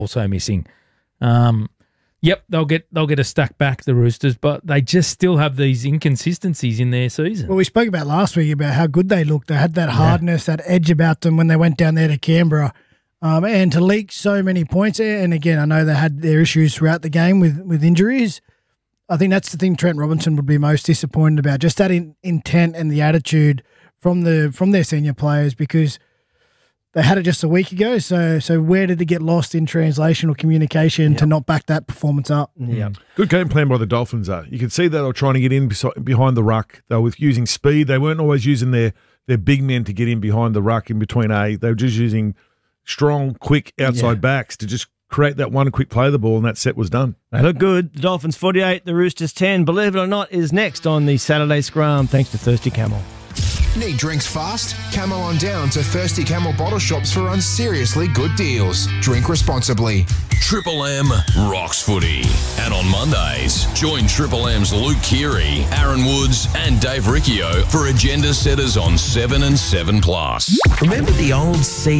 also missing. Yep, they'll get a stack back, the Roosters, but they just still have these inconsistencies in their season. Well, we spoke about last week about how good they looked. They had that hardness, that edge about them when they went down there to Canberra. And to leak so many points, and again, I know they had their issues throughout the game with injuries. I think that's the thing Trent Robinson would be most disappointed about, just that intent and the attitude from their senior players, because they had it just a week ago. So where did it get lost in translation or communication to not back that performance up? Yeah, good game plan by the Dolphins, though. You could see that they were trying to get in behind the ruck. They were using speed. They weren't always using their big men to get in behind the ruck in between They were just using strong, quick outside backs to just create that one quick play of the ball, and that set was done. They look good. The Dolphins 48, the Roosters 10. Believe it or not, is next on the Saturday Scrum, thanks to Thirsty Camel. Need drinks fast? Camel on down to Thirsty Camel bottle shops for seriously good deals. Drink responsibly. Triple M rocks footy. And on Mondays, join Triple M's Luke Keary, Aaron Woods and Dave Riccio for Agenda Setters on 7 and 7 Plus. Remember the old